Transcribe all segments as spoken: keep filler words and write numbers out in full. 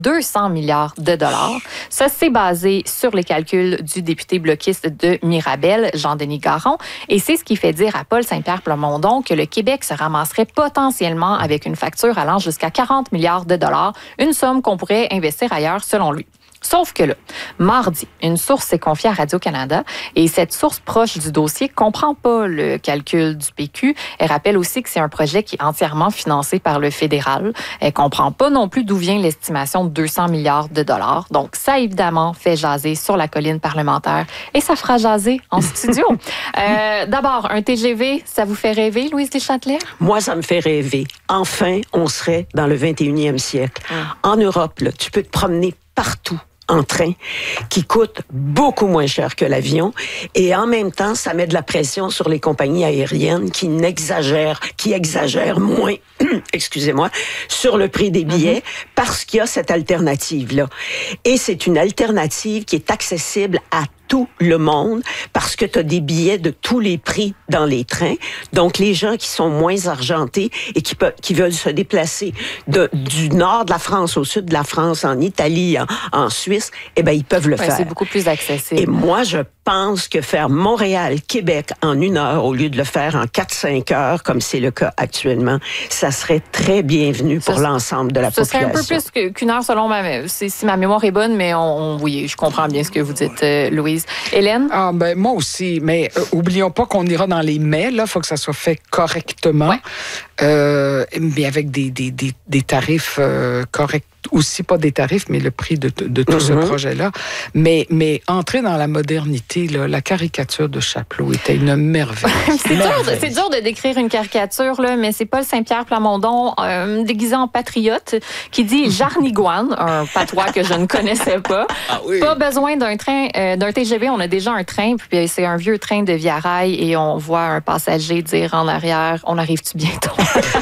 deux cents milliards de dollars. Ça, c'est basé sur les calculs du député bloquiste de Mirabel, Jean-Denis Garon. Et c'est ce qui fait dire à Paul Saint-Pierre Plamondon que le Québec se ramasserait potentiellement avec une facture allant jusqu'à quarante milliards de dollars, une somme qu'on pourrait investir ailleurs, selon lui. Sauf que là, mardi, une source s'est confiée à Radio-Canada et cette source proche du dossier comprend pas le calcul du P Q. Elle rappelle aussi que c'est un projet qui est entièrement financé par le fédéral. Elle comprend pas non plus d'où vient l'estimation de deux cents milliards de dollars. Donc, ça, évidemment, fait jaser sur la colline parlementaire et ça fera jaser en studio. euh, d'abord, un T G V, ça vous fait rêver, Louise Deschâtelet? Moi, ça me fait rêver. Enfin, on serait dans le vingt et unième siècle. Hum. En Europe, là, tu peux te promener partout en train, qui coûte beaucoup moins cher que l'avion. Et en même temps, ça met de la pression sur les compagnies aériennes qui n'exagèrent, qui exagèrent moins, excusez-moi, sur le prix des billets mm-hmm. parce qu'il y a cette alternative-là. Et c'est une alternative qui est accessible à tout le monde parce que tu as des billets de tous les prix dans les trains. Donc, les gens qui sont moins argentés et qui, peuvent, qui veulent se déplacer de, du nord de la France au sud de la France, en Italie, en, en Suisse, eh bien, ils peuvent le ouais, faire. C'est beaucoup plus accessible. Et moi, je pense que faire Montréal-Québec en une heure au lieu de le faire en quatre cinq heures, comme c'est le cas actuellement, ça serait très bienvenu pour ça, l'ensemble de la ça population. Ça serait un peu plus qu'une heure selon ma... Si, si ma mémoire est bonne, mais on, on, oui, je comprends bien ce que vous dites, euh, Louise. Hélène? Ah, ben, moi aussi, mais euh, oublions pas qu'on ira dans les mais, là, il faut que ça soit fait correctement, ouais. euh, mais avec des, des, des, des tarifs euh, corrects. Aussi pas des tarifs, mais le prix de, de tout mm-hmm. ce projet-là. Mais, mais entrer dans la modernité, là, la caricature de Chapelot était une merveille. c'est, dur de, c'est dur de décrire une caricature, là, mais c'est Paul Saint-Pierre Plamondon, euh, déguisé en patriote, qui dit Jarnigoine, un patois que je ne connaissais pas. Ah oui. Pas besoin d'un train, euh, d'un T G V, on a déjà un train, puis c'est un vieux train de Via Rail et on voit un passager dire en arrière, on arrive-tu bientôt?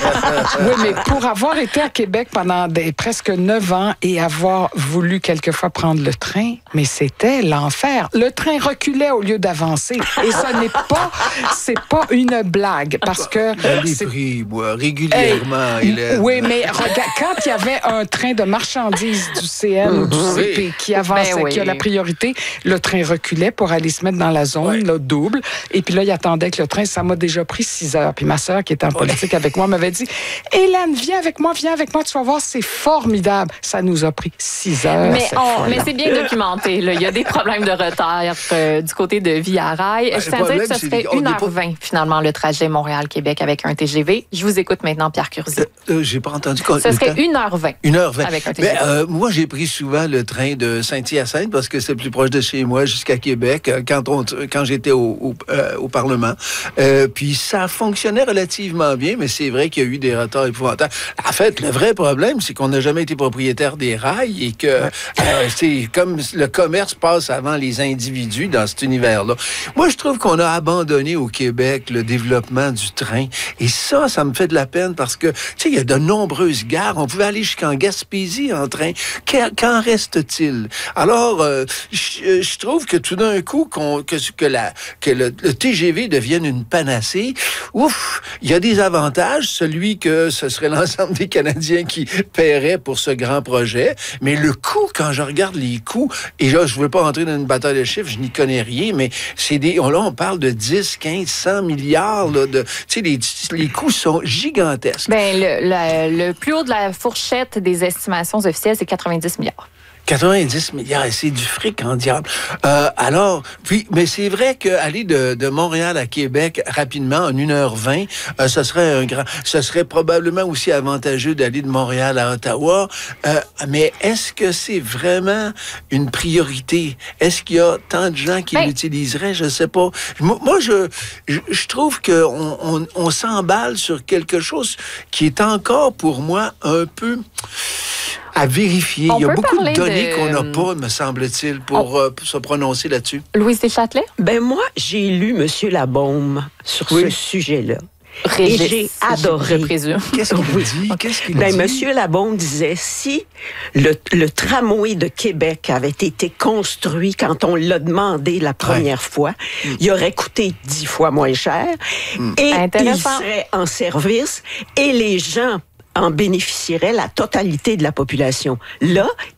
Oui, mais pour avoir été à Québec pendant des, presque neuf ans et avoir voulu quelquefois prendre le train, mais c'était l'enfer. Le train reculait au lieu d'avancer. Et ce n'est pas, c'est pas une blague, parce que... Elle est pris, moi, régulièrement. Hey, est... Oui, mais regarde, quand il y avait un train de marchandises du C N ou du C P qui avançait, ben oui. qui a la priorité, le train reculait pour aller se mettre dans la zone, ouais. là, double. Et puis là, il attendait que le train, ça m'a déjà pris six heures. Puis ma sœur, qui était en politique ouais. avec moi, m'avait dit, Hélène, viens avec moi, viens avec moi, tu vas voir, c'est formidable. Ça nous a pris six heures. Mais, on, mais c'est bien documenté. Là. Il y a des problèmes de retard euh, du côté de Via Rail. Ben, je tiens à dire que ce serait une heure vingt, finalement, le trajet Montréal-Québec avec un T G V. Je vous écoute maintenant, Pierre Curzi. Euh, euh, j'ai pas entendu quoi. Ce serait une heure vingt. une heure vingt. Avec un T G V. Mais, euh, moi, j'ai pris souvent le train de Saint-Hyacinthe parce que c'est plus proche de chez moi jusqu'à Québec quand, on, quand j'étais au, au, euh, au Parlement. Euh, puis ça fonctionnait relativement bien, mais c'est vrai qu'il y a eu des retards épouvantables. En fait, le vrai problème, c'est qu'on n'a jamais été propriétaire des rails et que ouais. euh, c'est comme le commerce passe avant les individus dans cet univers-là. Moi, je trouve qu'on a abandonné au Québec le développement du train et ça, ça me fait de la peine parce que, tu sais, il y a de nombreuses gares. On pouvait aller jusqu'en Gaspésie en train. Qu'en reste-t-il? Alors, euh, je, je trouve que tout d'un coup, qu'on, que, que, la, que le, le T G V devienne une panacée, ouf, il y a des avantages. Celui que ce serait l'ensemble des Canadiens qui paieraient pour ce grand projet. Mais le coût, quand je regarde les coûts, et là, je ne veux pas rentrer dans une bataille de chiffres, je n'y connais rien, mais c'est des, là, on parle de dix, quinze, cent milliards, là, de, tu sais, les, les coûts sont gigantesques. Bien, le, le, le plus haut de la fourchette des estimations officielles, c'est quatre-vingt-dix milliards. quatre-vingt-dix milliards, c'est du fric en diable. Euh, alors, puis, mais c'est vrai qu'aller de, de Montréal à Québec rapidement, en une heure vingt, euh, ce serait un grand, ce serait probablement aussi avantageux d'aller de Montréal à Ottawa. Euh, mais est-ce que c'est vraiment une priorité? Est-ce qu'il y a tant de gens qui hey. l'utiliseraient? Je sais pas. Moi, je, je, je trouve qu'on on, on s'emballe sur quelque chose qui est encore, pour moi, un peu à vérifier. On Il y a beaucoup de données de... qu'on n'a pas, me semble-t-il, pour, on... euh, pour se prononcer là-dessus. Louise Deschâtelet? Ben moi, j'ai lu M. Labaume sur oui. ce sujet-là. Régis, et j'ai adoré. Je présume. Qu'est-ce qu'il oui. dit? Qu'est-ce qu'il ben, dit? Monsieur Labaume disait, si le, le tramway de Québec avait été construit quand on l'a demandé la première ouais. fois, mm. il aurait coûté dix fois moins cher mm. et il serait en service et les gens en bénéficierait la totalité de la population. Là,